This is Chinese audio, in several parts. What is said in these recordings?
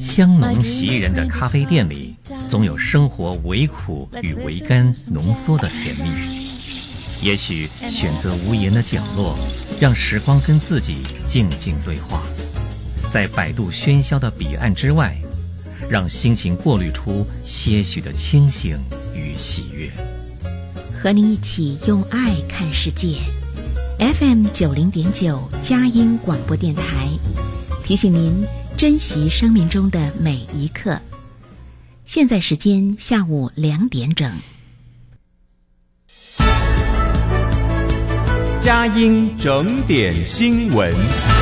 香浓袭人的咖啡店里，总有生活微苦与微甘浓缩的甜蜜。也许选择无言的角落，让时光跟自己静静对话，在百度喧嚣的彼岸之外，让心情过滤出些许的清醒与喜悦。 和您一起用爱看世界。FM 90.9佳音广播电台，提醒您珍惜生命中的每一刻。现在时间下午2点整。 佳音整点新闻。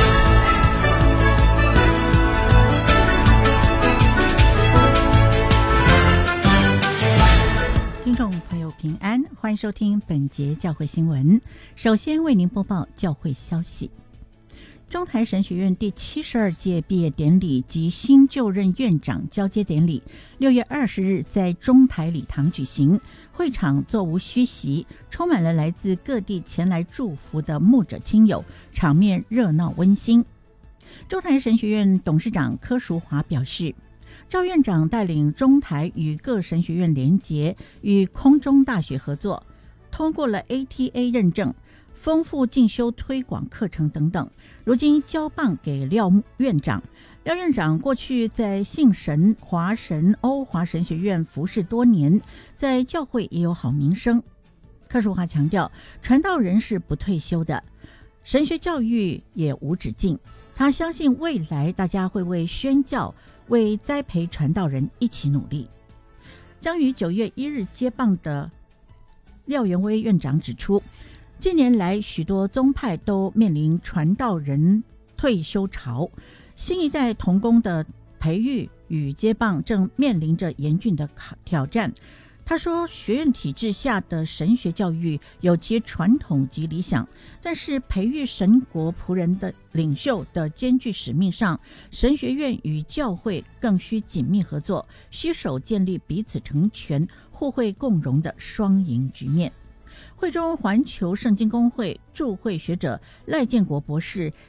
听众朋友平安，欢迎收听本节教会新闻。首先为您播报教会消息。中台神学院第72届毕业典礼及新就任院长交接典礼6月20日在中台礼堂举行，会场座无虚席，充满了来自各地前来祝福的牧者亲友，场面热闹温馨。中台神学院董事长柯淑华表示，赵院长带领中台与各神学院连结，与空中大学合作，通过了 ATA 认证，丰富进修推广课程等等，如今交棒给廖院长。廖院长过去在信神、华神、欧华神学院服侍多年，在教会也有好名声。柯淑华强调，传道人是不退休的，神学教育也无止境。他相信未来大家会为宣教、为栽培传道人一起努力。将于9月1日接棒的廖元威院长指出，近年来许多宗派都面临传道人退休潮，新一代同工的培育与接棒正面临着严峻的挑战。他说，学院体制下的神学教育有其传统及理想，但是培育神国仆人的领袖的艰巨使命上，神学院与教会更需紧密合作，携手建立彼此成全、互惠共荣的双赢局面。会中环球圣经公会驻会学者赖建国博士